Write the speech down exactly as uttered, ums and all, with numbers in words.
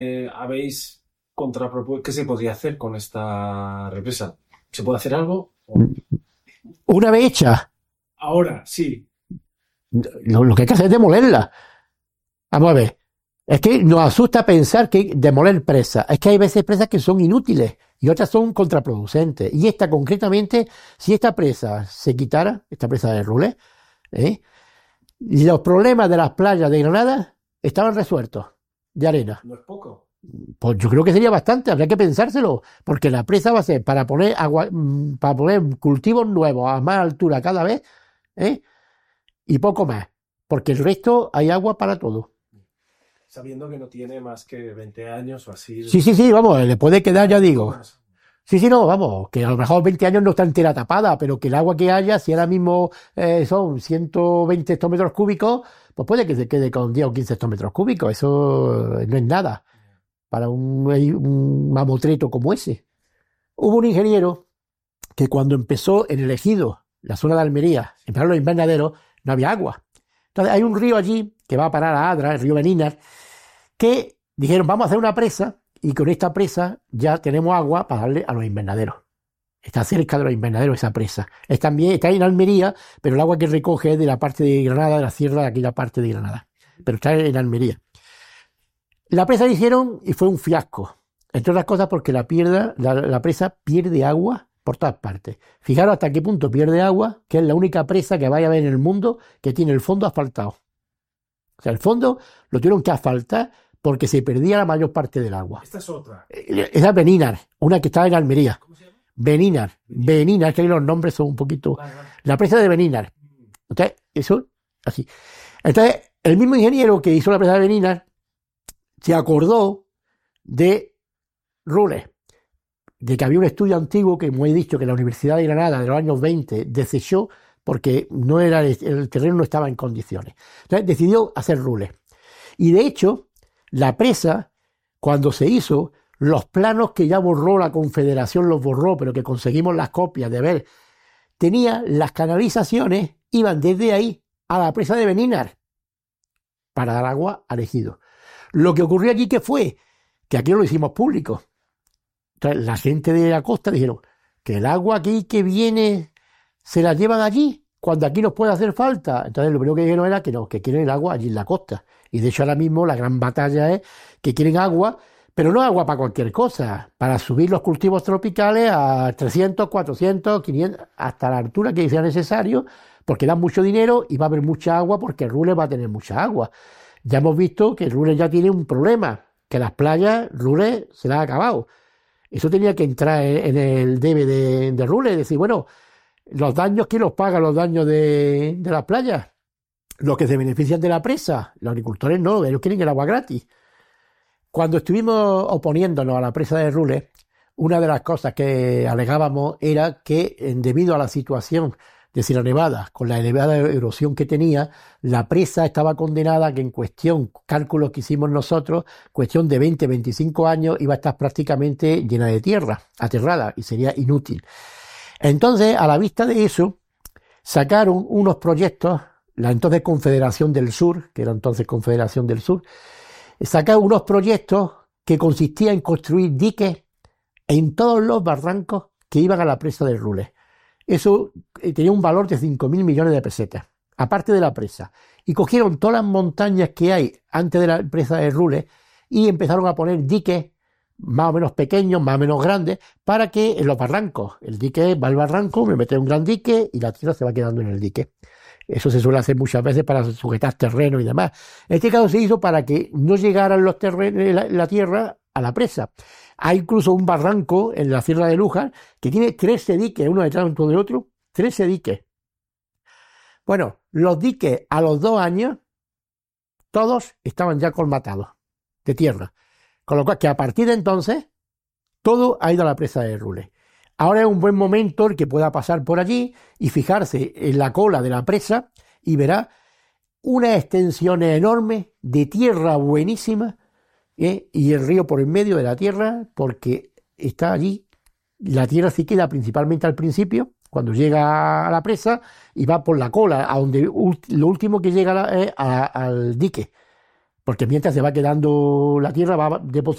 eh, habéis contrapropuesto? ¿Qué se podría hacer con esta represa? ¿Se puede hacer algo? Una vez hecha, Ahora, sí. lo, lo que hay que hacer es demolerla. Vamos a ver. Es que nos asusta pensar que demoler presas. Es que hay veces presas que son inútiles y otras son contraproducentes. Y esta concretamente, si esta presa se quitara, esta presa de Rulé, ¿eh? los problemas de las playas de Granada estaban resueltos, de arena. No es poco. Pues yo creo que sería bastante, habría que pensárselo, porque la presa va a ser para poner agua, mm, para poner cultivos nuevos a más altura cada vez, ¿eh? Y poco más, porque el resto hay agua para todo. Sabiendo que no tiene más que veinte años o así. Sí, sí, sí, vamos, le puede quedar, ya digo. Sí, sí, no, vamos, que a lo mejor veinte años no está entera tapada, pero que el agua que haya, si ahora mismo eh, son ciento veinte hectómetros cúbicos, pues puede que se quede con diez o quince hectómetros cúbicos, eso no es nada para un, un mamotreto como ese. Hubo un ingeniero que cuando empezó en el Ejido, la zona de Almería, empezaron los invernaderos, no había agua. Entonces hay un río allí que va a parar a Adra, el río Beninar, que dijeron, vamos a hacer una presa y con esta presa ya tenemos agua para darle a los invernaderos. Está cerca de los invernaderos esa presa. Es también, está en Almería, pero el agua que recoge es de la parte de Granada, de la sierra de aquella parte de Granada. Pero está en Almería. La presa la hicieron y fue un fiasco. Entre otras cosas porque la, pierda, la, la presa pierde agua por todas partes. Fijaros hasta qué punto pierde agua, que es la única presa que vaya a ver en el mundo que tiene el fondo asfaltado. O sea, el fondo lo tuvieron que asfaltar porque se perdía la mayor parte del agua. Esta es otra. Esa es Beninar, una que estaba en Almería. ¿Cómo se llama? Beninar. Beninar, que ahí los nombres son un poquito... Vale, vale. La presa de Beninar. Entonces, eso, así. Entonces, el mismo ingeniero que hizo la presa de Beninar se acordó de Rules, de que había un estudio antiguo que, como he dicho, que la Universidad de Granada de los años veinte desechó porque no era, el terreno no estaba en condiciones. Entonces decidió hacer Rules. Y de hecho, la presa, cuando se hizo, los planos que ya borró la Confederación los borró, pero que conseguimos las copias de ver, tenía las canalizaciones, iban desde ahí a la presa de Beninar para dar agua al Ejido. Lo que ocurrió allí, que fue que aquí lo hicimos público. Entonces, la gente de la costa dijeron que el agua aquí que viene se la llevan allí, cuando aquí nos puede hacer falta. Entonces, lo primero que dijeron era que no, que quieren el agua allí en la costa. Y de hecho, ahora mismo la gran batalla es que quieren agua, pero no agua para cualquier cosa, para subir los cultivos tropicales a trescientos, cuatrocientos, quinientos, hasta la altura que sea necesario, porque dan mucho dinero y va a haber mucha agua porque el Rules va a tener mucha agua. Ya hemos visto que el Rules ya tiene un problema, que las playas, Rules se las ha acabado. Eso tenía que entrar en el debe de, de Rules, decir, bueno, los daños, ¿quién los paga los daños de, de las playas? Los que se benefician de la presa, los agricultores no, ellos quieren el agua gratis. Cuando estuvimos oponiéndonos a la presa de Rules, una de las cosas que alegábamos era que debido a la situación de Sierra Nevada, con la elevada erosión que tenía, la presa estaba condenada a que en cuestión, cálculos que hicimos nosotros, cuestión de veinte, veinticinco años, iba a estar prácticamente llena de tierra, aterrada, y sería inútil. Entonces, a la vista de eso, sacaron unos proyectos, la entonces Confederación del Sur, que era entonces Confederación del Sur, sacaron unos proyectos que consistían en construir diques en todos los barrancos que iban a la presa de Rules. Eso tenía un valor de cinco mil millones de pesetas, aparte de la presa. Y cogieron todas las montañas que hay antes de la presa de Rules y empezaron a poner diques más o menos pequeños, más o menos grandes, para que en los barrancos, el dique va al barranco, me mete un gran dique y la tierra se va quedando en el dique. Eso se suele hacer muchas veces para sujetar terreno y demás. En este caso se hizo para que no llegaran los terrenos, la, la tierra a la presa. Hay incluso un barranco en la Sierra de Lújar que tiene trece diques, uno detrás del otro, trece diques. Bueno, los diques a los dos años, todos estaban ya colmatados de tierra. Con lo cual, que a partir de entonces, todo ha ido a la presa de Rules. Ahora es un buen momento el que pueda pasar por allí y fijarse en la cola de la presa y verá unas extensiones enormes de tierra buenísima, ¿eh? Y el río por en medio de la tierra, porque está allí. La tierra sí queda principalmente al principio, cuando llega a la presa, y va por la cola, a donde lo último que llega a la, eh, a, al dique. porque mientras se va quedando la tierra, va depositando